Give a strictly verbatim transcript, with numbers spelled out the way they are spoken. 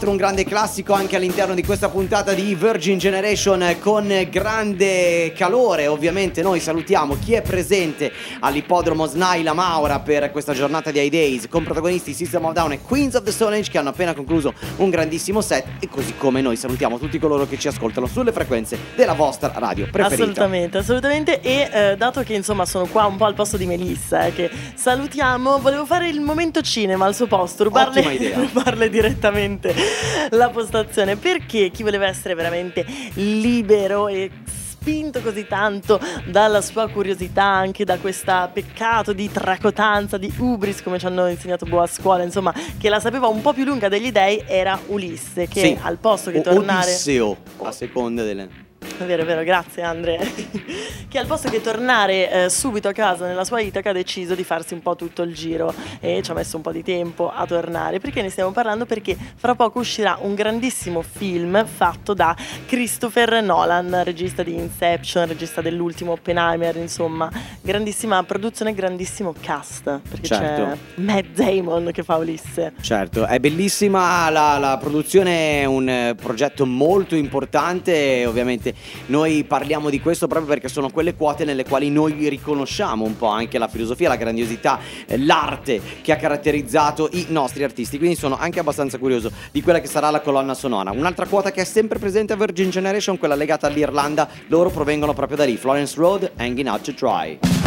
Un grande classico anche all'interno di questa puntata di Virgin Generation con grande calore. Ovviamente noi salutiamo chi è presente all'ippodromo Snai La Maura per questa giornata di High Days con protagonisti System of a Down e Queens of the Stone Age che hanno appena concluso un grandissimo set, e così come noi salutiamo tutti coloro che ci ascoltano sulle frequenze della vostra radio preferita. Assolutamente, assolutamente. E eh, dato che insomma sono qua un po' al posto di Melissa, eh, che salutiamo, volevo fare il momento cinema al suo posto, rubarle, rubarle direttamente la postazione, perché chi voleva essere veramente libero e spinto così tanto dalla sua curiosità, anche da questo peccato di tracotanza, di ubris, come ci hanno insegnato boh a scuola, insomma, che la sapeva un po' più lunga degli dei, era Ulisse, che sì, al posto che o tornare Odisseo, a seconda delle... È vero, è vero, grazie Andre. Che al posto che tornare eh, subito a casa nella sua Itaca ha deciso di farsi un po' tutto il giro e ci ha messo un po' di tempo a tornare. Perché ne stiamo parlando? Perché fra poco uscirà un grandissimo film fatto da Christopher Nolan, regista di Inception, regista dell'ultimo Oppenheimer, insomma, grandissima produzione, grandissimo cast, perché certo, c'è Matt Damon che fa Ulisse. Certo, è bellissima la, la produzione, è un progetto molto importante, ovviamente noi parliamo di questo proprio perché sono quelle quote nelle quali noi riconosciamo un po' anche la filosofia, la grandiosità, l'arte che ha caratterizzato i nostri artisti, quindi sono anche abbastanza curioso di quella che sarà la colonna sonora. Un'altra quota che è sempre presente a Virgin Generation, quella legata all'Irlanda, loro provengono proprio da lì, Florence Road, Hanging Out to Dry.